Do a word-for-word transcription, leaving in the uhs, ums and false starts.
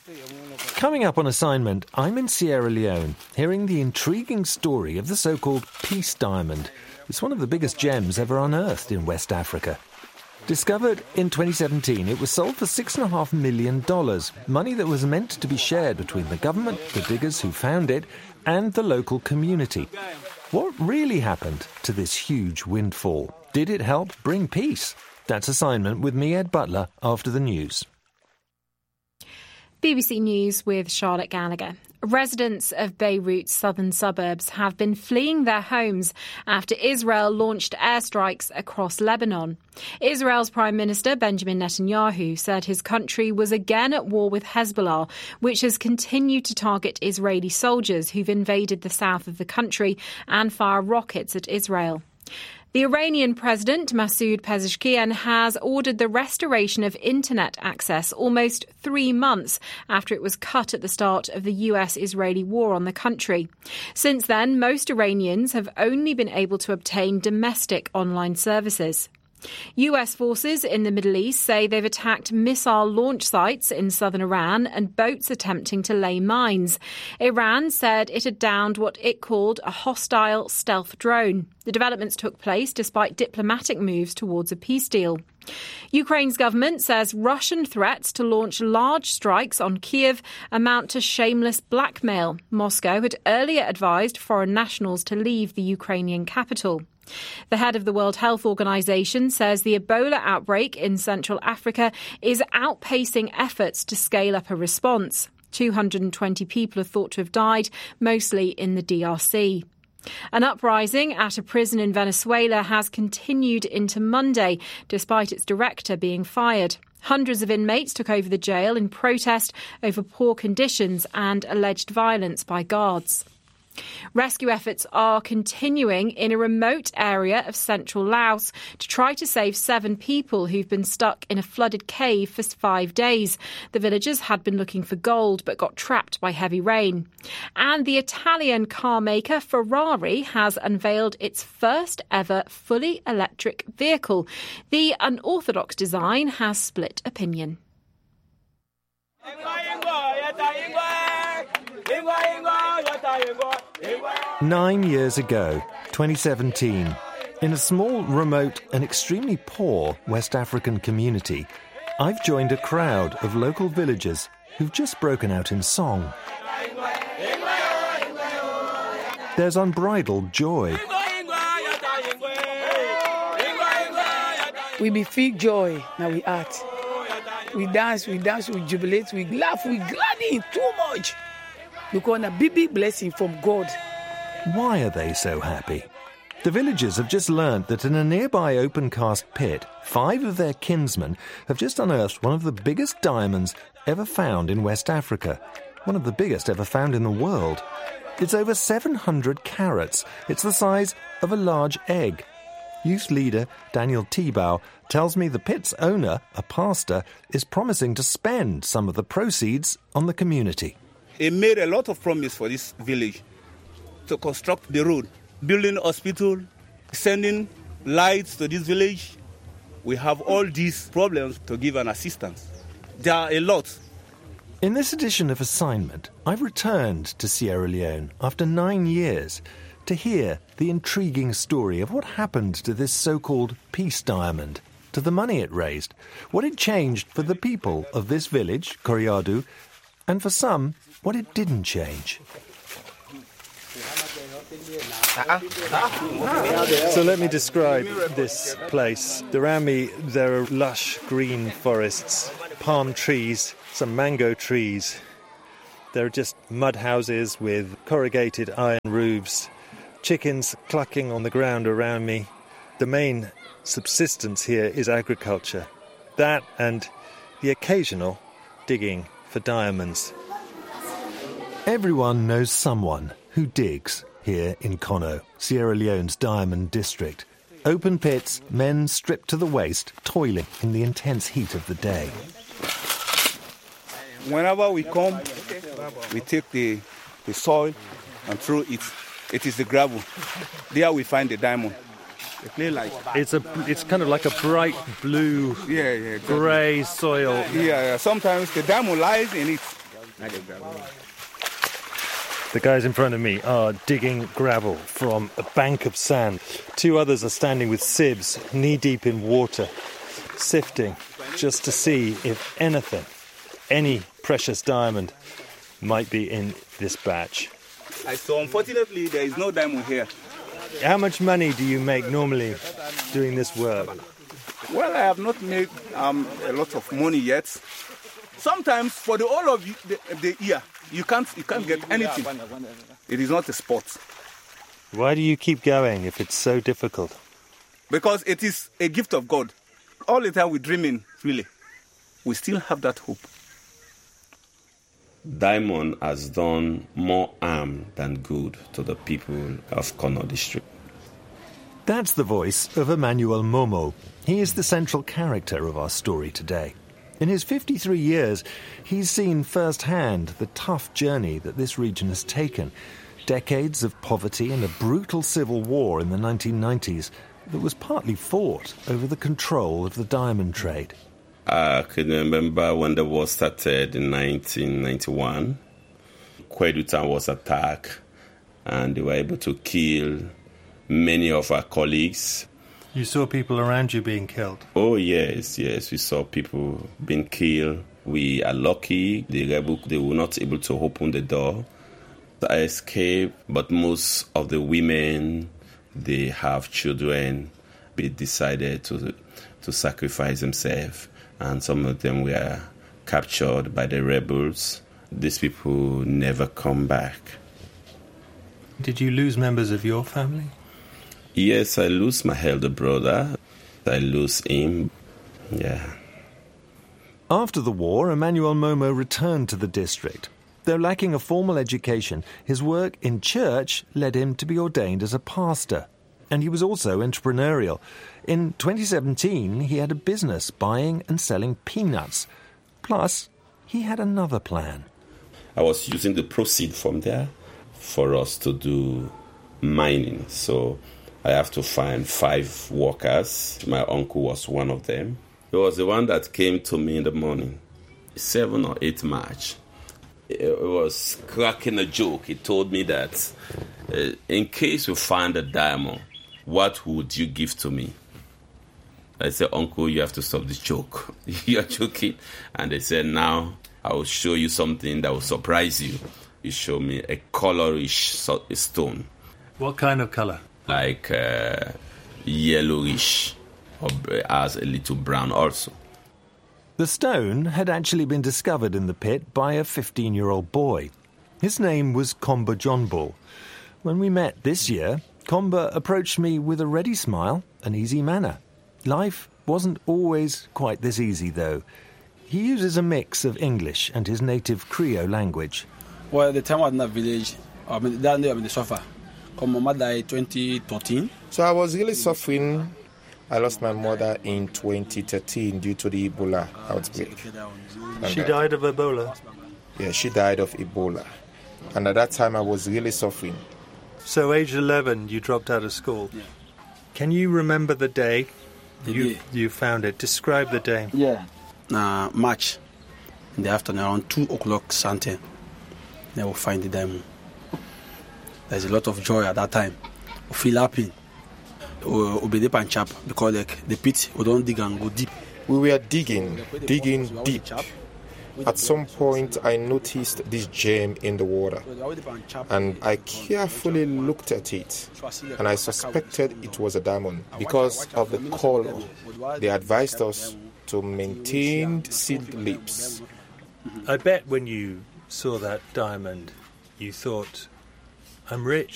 Coming up on assignment, I'm in Sierra Leone, hearing the intriguing story of the so-called Peace Diamond. It's one of the biggest gems ever unearthed in West Africa. Discovered in twenty seventeen, it was sold for six point five million dollars, money that was meant to be shared between the government, the diggers who found it, and the local community. What really happened to this huge windfall? Did it help bring peace? That's assignment with me, Ed Butler, after the news. B B C News with Charlotte Gallagher. Residents of Beirut's southern suburbs have been fleeing their homes after Israel launched airstrikes across Lebanon. Israel's Prime Minister Benjamin Netanyahu said his country was again at war with Hezbollah, which has continued to target Israeli soldiers who've invaded the south of the country and fire rockets at Israel. The Iranian President, Masoud Pezeshkian, has ordered the restoration of internet access almost three months after it was cut at the start of the U S-Israeli war on the country. Since then, most Iranians have only been able to obtain domestic online services. U S forces in the Middle East say they've attacked missile launch sites in southern Iran and boats attempting to lay mines. Iran said it had downed what it called a hostile stealth drone. The developments took place despite diplomatic moves towards a peace deal. Ukraine's government says Russian threats to launch large strikes on Kyiv amount to shameless blackmail. Moscow had earlier advised foreign nationals to leave the Ukrainian capital. The head of the World Health Organization says the Ebola outbreak in Central Africa is outpacing efforts to scale up a response. two hundred twenty people are thought to have died, mostly in the D R C. An uprising at a prison in Venezuela has continued into Monday, despite its director being fired. Hundreds of inmates took over the jail in protest over poor conditions and alleged violence by guards. Rescue efforts are continuing in a remote area of central Laos to try to save seven people who've been stuck in a flooded cave for five days. The villagers had been looking for gold but got trapped by heavy rain. And the Italian car maker Ferrari has unveiled its first ever fully electric vehicle. The unorthodox design has split opinion. Nine years ago, twenty seventeen, in a small, remote and extremely poor West African community, I've joined a crowd of local villagers who've just broken out in song. There's unbridled joy. We be feel joy, now we act. We dance, we dance, we jubilate, we laugh, we gladden too much. Because a big, big blessing from God. Why are they so happy? The villagers have just learnt that in a nearby open-cast pit, five of their kinsmen have just unearthed one of the biggest diamonds ever found in West Africa. One of the biggest ever found in the world. It's over seven hundred carats. It's the size of a large egg. Youth leader Daniel Tebow tells me the pit's owner, a pastor, is promising to spend some of the proceeds on the community. He made a lot of promise for this village to construct the road, building a hospital, sending lights to this village. We have all these problems to give an assistance. There are a lot. In this edition of Assignment, I've returned to Sierra Leone after nine years to hear the intriguing story of what happened to this so-called peace diamond, to the money it raised, what it changed for the people of this village, Koriadu, and for some, what it didn't change. So let me describe this place. Around me there are lush green forests, palm trees, some mango trees. There are just mud houses with corrugated iron roofs, chickens clucking on the ground around me. The main subsistence here is agriculture. That and the occasional digging for diamonds. Everyone knows someone who digs here in Kono, Sierra Leone's diamond district. Open pits, men stripped to the waist, toiling in the intense heat of the day. Whenever we come, we take the, the soil and throw it. It is the gravel. There we find the diamond. The clay light. It's a, it's kind of like a bright blue, yeah, yeah, exactly. grey soil. Yeah, yeah, sometimes the diamond lies in it. The guys in front of me are digging gravel from a bank of sand. Two others are standing with sieves, knee-deep in water, sifting just to see if anything, any precious diamond, might be in this batch. So unfortunately, there is no diamond here. How much money do you make normally doing this work? Well, I have not made um, a lot of money yet. Sometimes for the whole of the, the year, you can't you can't get anything. It is not a sport. Why do you keep going if it's so difficult? Because it is a gift of God. All the time we're dreaming, really. We still have that hope. Diamond has done more harm than good to the people of Kono district. That's the voice of Emmanuel Momo. He is the central character of our story today. In his fifty-three years, he's seen firsthand the tough journey that this region has taken. Decades of poverty and a brutal civil war in the nineteen nineties that was partly fought over the control of the diamond trade. I can remember when the war started in nineteen ninety-one. Kwedu town was attacked and they were able to kill many of our colleagues. You saw people around you being killed? Oh, yes, yes. We saw people being killed. We are lucky. The rebel, they were not able to open the door. I escaped, but most of the women, they have children. They decided to, to sacrifice themselves. And some of them were captured by the rebels. These people never come back. Did you lose members of your family? Yes, I lose my elder brother. I lose him. Yeah. After the war, Emmanuel Momo returned to the district. Though lacking a formal education, his work in church led him to be ordained as a pastor. And he was also entrepreneurial. In twenty seventeen, he had a business buying and selling peanuts. Plus, he had another plan. I was using the proceeds from there for us to do mining. So I have to find five workers. My uncle was one of them. He was the one that came to me in the morning, seven or eight March. It was cracking a joke. He told me that uh, in case you find a diamond, what would you give to me? I said, Uncle, you have to stop this joke. You're joking. And they said, now I will show you something that will surprise you. He showed me a colorish stone. What kind of color? Like uh, yellowish, or has a little brown also. The stone had actually been discovered in the pit by a fifteen-year-old boy. His name was Komba Johnbull. When we met this year, Komba approached me with a ready smile and easy manner. Life wasn't always quite this easy, though. He uses a mix of English and his native Creole language. Well, the time I was in that village, I mean, that day I been suffer. My mama died in twenty thirteen. So I was really suffering. I lost my mother in twenty thirteen due to the Ebola outbreak. She died of Ebola? Yeah, she died of Ebola. And at that time I was really suffering. So age eleven, you dropped out of school. Yeah. Can you remember the day The you, day. you found it? Describe the day. Yeah. Uh, March, in the afternoon, around two o'clock something, they will find the diamond. There's a lot of joy at that time. We feel happy. We'll be deep and chap because like the pit, we don't dig and go deep. We were digging, digging deep. At some point, I noticed this gem in the water, and I carefully looked at it, and I suspected it was a diamond because of the color. They advised us to maintain sealed lips. I bet when you saw that diamond, you thought, I'm rich.